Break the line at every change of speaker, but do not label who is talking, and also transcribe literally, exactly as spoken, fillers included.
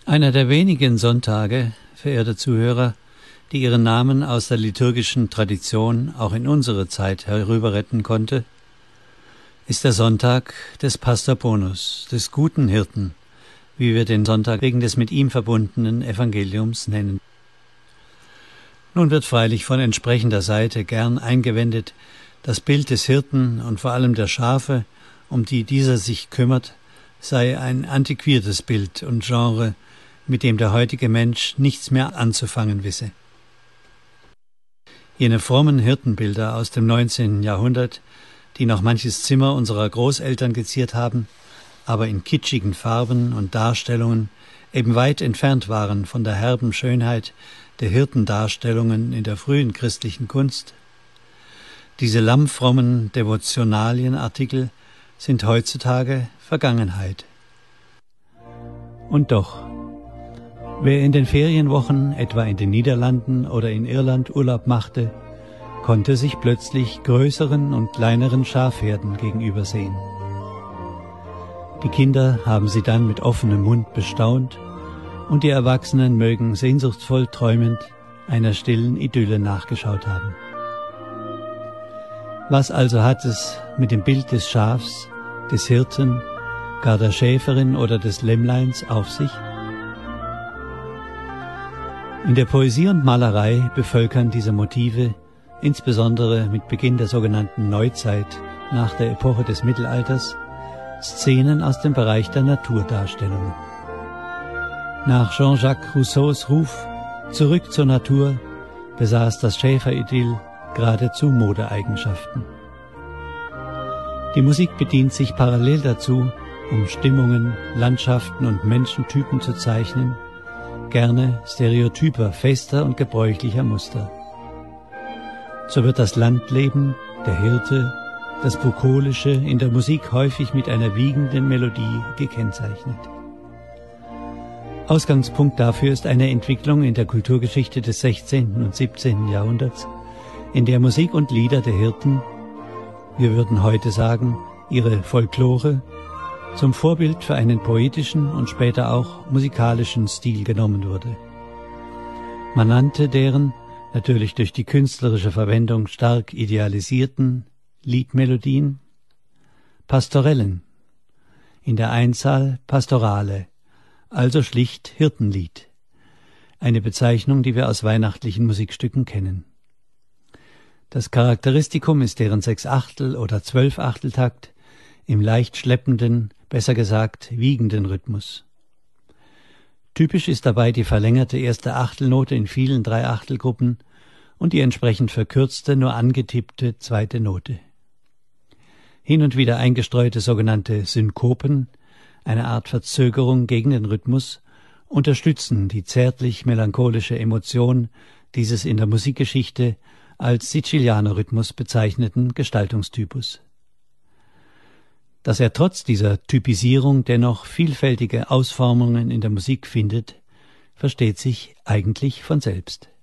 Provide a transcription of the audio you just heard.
Einer der wenigen Sonntage, verehrte Zuhörer, die ihren Namen aus der liturgischen Tradition auch in unsere Zeit herüberretten konnte, ist der Sonntag des Pastor Bonus, des guten Hirten, wie wir den Sonntag wegen des mit ihm verbundenen Evangeliums nennen. Nun wird freilich von entsprechender Seite gern eingewendet, das Bild des Hirten und vor allem der Schafe, um die dieser sich kümmert, sei ein antiquiertes Bild und Genre, mit dem der heutige Mensch nichts mehr anzufangen wisse. Jene frommen Hirtenbilder aus dem neunzehnten Jahrhundert, die noch manches Zimmer unserer Großeltern geziert haben, aber in kitschigen Farben und Darstellungen eben weit entfernt waren von der herben Schönheit der Hirtendarstellungen in der frühen christlichen Kunst. Diese lammfrommen Devotionalienartikel sind heutzutage Vergangenheit. Und doch, wer in den Ferienwochen etwa in den Niederlanden oder in Irland Urlaub machte, konnte sich plötzlich größeren und kleineren Schafherden gegenübersehen. Die Kinder haben sie dann mit offenem Mund bestaunt und die Erwachsenen mögen sehnsuchtsvoll träumend einer stillen Idylle nachgeschaut haben. Was also hat es mit dem Bild des Schafs, des Hirten, gar der Schäferin oder des Lämmleins auf sich? In der Poesie und Malerei bevölkern diese Motive, insbesondere mit Beginn der sogenannten Neuzeit nach der Epoche des Mittelalters, Szenen aus dem Bereich der Naturdarstellung. Nach Jean-Jacques Rousseaus Ruf zurück zur Natur besaß das Schäferidyll geradezu Modeeigenschaften. Die Musik bedient sich parallel dazu, um Stimmungen, Landschaften und Menschentypen zu zeichnen, gerne stereotyper, fester und gebräuchlicher Muster. So wird das Landleben, der Hirte, das Bukolische in der Musik häufig mit einer wiegenden Melodie gekennzeichnet. Ausgangspunkt dafür ist eine Entwicklung in der Kulturgeschichte des sechzehnten und siebzehnten Jahrhunderts, in der Musik und Lieder der Hirten, wir würden heute sagen, ihre Folklore, zum Vorbild für einen poetischen und später auch musikalischen Stil genommen wurde. Man nannte deren, natürlich durch die künstlerische Verwendung stark idealisierten, Liedmelodien Pastorellen, in der Einzahl Pastorale, also schlicht Hirtenlied, eine Bezeichnung, die wir aus weihnachtlichen Musikstücken kennen. Das Charakteristikum ist deren Sechsachtel- oder Zwölfachteltakt im leicht schleppenden, besser gesagt wiegenden Rhythmus. Typisch ist dabei die verlängerte erste Achtelnote in vielen Dreiachtelgruppen und die entsprechend verkürzte, nur angetippte zweite Note. Hin und wieder eingestreute sogenannte Synkopen, eine Art Verzögerung gegen den Rhythmus, unterstützen die zärtlich-melancholische Emotion dieses in der Musikgeschichte als Sicilianer-Rhythmus bezeichneten Gestaltungstypus. Dass er trotz dieser Typisierung dennoch vielfältige Ausformungen in der Musik findet, versteht sich eigentlich von selbst.